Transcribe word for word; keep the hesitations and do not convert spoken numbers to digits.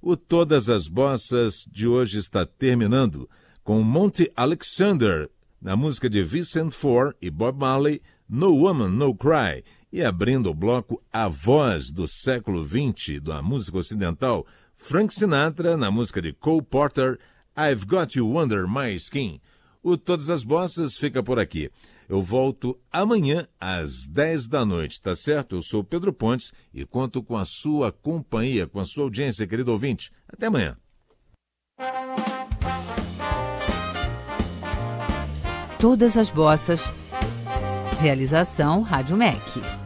O Todas as Bossas de hoje está terminando com Monty Alexander, na música de Vicent Ford e Bob Marley, No Woman, No Cry. E abrindo o bloco, a voz do século vinte da música ocidental, Frank Sinatra, na música de Cole Porter, I've Got You Under My Skin. O Todas as Bossas fica por aqui. Eu volto amanhã às dez da noite, tá certo? Eu sou o Pedro Pontes e conto com a sua companhia, com a sua audiência, querido ouvinte. Até amanhã. Todas as Bossas. Realização Rádio M E C.